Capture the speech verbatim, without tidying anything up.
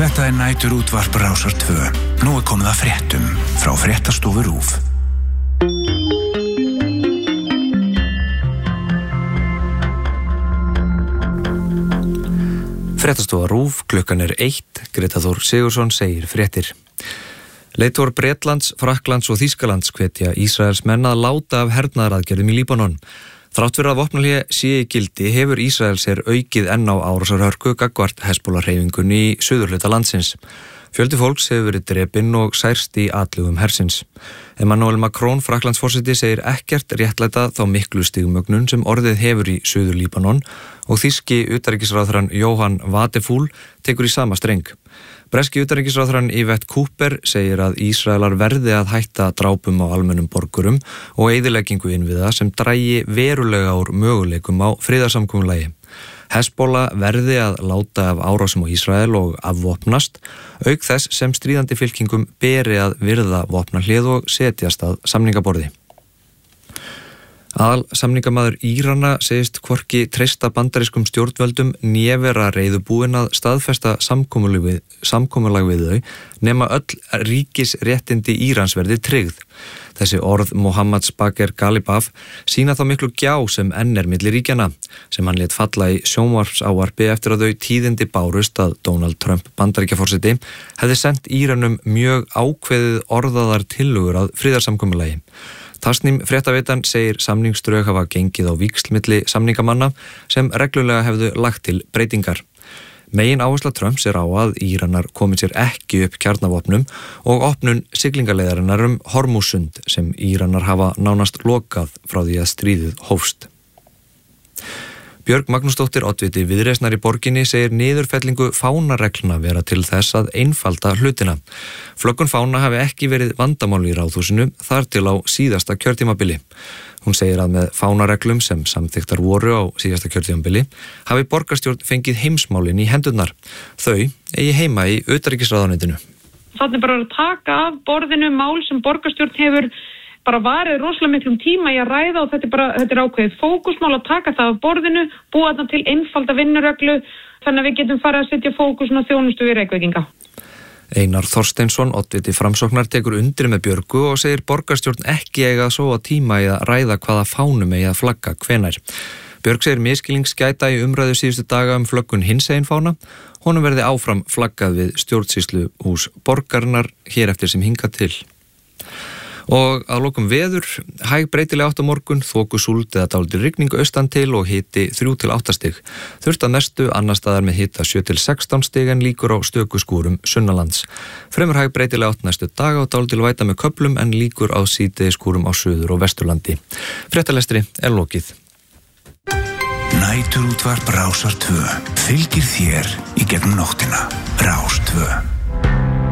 Þetta er nætur útvarp Rásar tvö. Nú er komið að fréttum frá Fréttastofu RÚV. Fréttastofa RÚV, klukkan er eitt, Greta Þór Sigurðsson segir fréttir. Leiðtogar Bretlands, Frakklands og Þýskalands hvetja Ísraels menn að láta af hernaðaraðgerðum í Líbanon. Þrátt fyrir að vopnahlé sé í gildi hefur Ísrael sér aukið enn á árásarhörku gagnvart Hezbollah-hreyfingunni í suðurhluta landsins. Fjöldi fólks hefur verið drepinn og særst í atlögum hersins. Emmanuel Macron, Frakklandsforseti, segir ekkert réttlæta þá miklu stigmögnun sem orðið hefur í suður Líbanon og þýski utanríkisráðherrann Johan Wadephul tekur í sama streng. Breski utanríkisráðherrann Yvette Cooper segir að Ísraelar verði að hætta drápum á almennum borgurum og eyðileggingu innviða sem dragi verulega úr möguleikum á friðarsamkomulagi. Hezbollah verði að láta af árásum á Ísrael og afvopnast, auk þess sem stríðandi fylkingum beri að virða vopnahlið og setjast að samningaborði. Aðal samningamaður Írana segist hvorki treysta bandarískum stjórnvöldum né vera reiðubúin að staðfesta samkomulag við, samkomulag við þau nema öll ríkisréttindi Írans verði tryggð. Þessi orð Mohammad Baker Ghalibaf sína þá miklu gjá sem enn er milli ríkjana, sem hann lét falla í sjónvarpsávarpi eftir að þau tíðindi bárust að Donald Trump bandaríkjaforseti hefði sent Íranum mjög ákveðið orðaðar tillögur að friðarsamkomulagi. Tasnim fréttaveitan segir samningsdrög hafa gengið á víxl milli samningamanna sem reglulega hefðu lagt til breytingar. Megin áhersla Trumps er á að Íranar komið sér ekki upp kjarnavopnum og opnun siglingaleiðarinnar um Hormúsund sem Íranar hafa nánast lokað frá því að stríðið hófst. Björg Magnúsdóttir, oddviti Viðreisnar í borginni, segir niðurfellingu fánareglna vera til þess að einfalda hlutina. Flöggun fána hafi ekki verið vandamál í ráðhúsinu þar til á síðasta kjörtímabili. Hún segir að með fánareglum sem samþykktar voru á síðasta kjörtímabili hafi borgarstjórn fengið heimsmálin í hendurnar. Þau eigi heima í utanríkisráðuneytinu. Þannig bara að taka af borðinu mál sem borgarstjórn hefur bara varið rosalega miklum tíma í að ræða og þetta er bara þetta er ákveðið fókusmál að taka það af borðinu, búa það til einfalda vinnureglu þannig að við getum farið að setja fókusun á þjónustu við Reykvíkinga. Einar Þorsteinsson, oddviti Framsóknar, tekur undir með Björgu og segir borgarstjórn ekki eiga að sóa tíma í að ræða hvaða fánum eigi að flagga hvenær. Björg segir miskilningsgæta í umræðu síðustu daga um flöggun hinsegin fána. Honum verði áfram flaggað við stjórnsýslu hús borgarinnar hér eftir sem hingað til. Og að lokum veður, hæg breytileg átt á morgun, þoku súld eða dálítil rigning austan til og hiti þrjú til átta stig. Þurft að mestu annar staðar með hita sjö til sextán stig en líkur á stöku skúrum sunnanlands. Fremur hæg breytileg átt næstu daga og dálítil væta með köflum en líkur á síðdegi skúrum á suður og vesturlandi. Fréttalestri er lokið. Nætur útvarp Rásar tvö fylgir þér í gegnum nóttina. Rás tvö.